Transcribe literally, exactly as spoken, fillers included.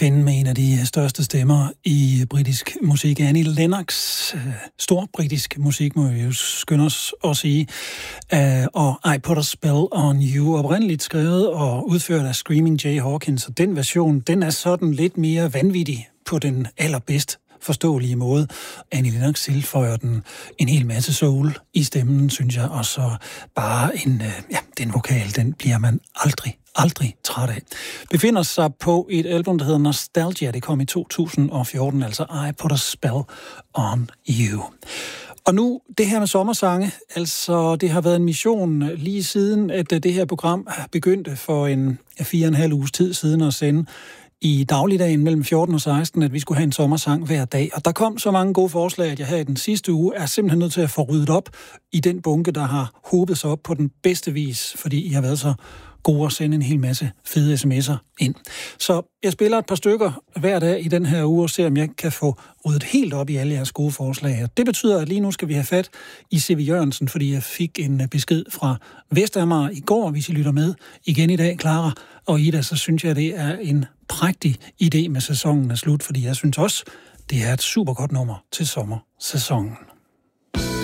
finde med en af de største stemmer i britisk musik. Annie Lennox, stor britisk musik, må vi jo skynde os at sige. Og I Put a Spell on You, oprindeligt skrevet og udført af Screaming Jay Hawkins. Og den version, den er sådan lidt mere vanvittig på den allerbedst forståelige måde. Annie Lennox tilføjer den en hel masse soul i stemmen, synes jeg, og så bare en, ja, den vokal, den bliver man aldrig, aldrig træt af. Befinder sig på et album, der hedder Nostalgia. Det kom i to tusind og fjorten, altså I Put a Spell on You. Og nu, det her med sommersange, altså det har været en mission lige siden, at det her program begyndte for en fire og en halv uges tid siden at sende i dagligdagen mellem fjorten og seksten, at vi skulle have en sommersang hver dag. Og der kom så mange gode forslag, at jeg her i den sidste uge er simpelthen nødt til at få ryddet op i den bunke, der har hobet sig op på den bedste vis, fordi I har været så gode at sende en hel masse fede sms'er ind. Så jeg spiller et par stykker hver dag i den her uge og ser, om jeg kan få ryddet helt op i alle jeres gode forslag. Det betyder, at lige nu skal vi have fat i C V Jørgensen, fordi jeg fik en besked fra Vestamager i går, hvis I lytter med igen i dag, Clara og Ida, så synes jeg, det er en prægtig idé med sæsonen er slut, fordi jeg synes også, det er et super godt nummer til sommersæsonen.